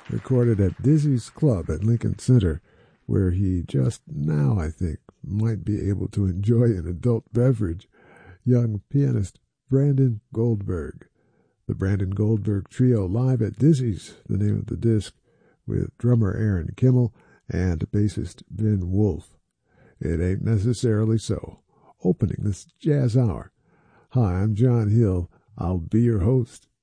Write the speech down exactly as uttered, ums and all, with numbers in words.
recorded at Dizzy's Club at Lincoln Center, where he just now, I think, might be able to enjoy an adult beverage. Young pianist Brandon Goldberg. The Brandon Goldberg Trio live at Dizzy's, the name of the disc, with drummer Aaron Kimmel and bassist Ben Wolf. It ain't necessarily so. Opening this jazz hour. Hi, I'm John Hill. I'll be your host.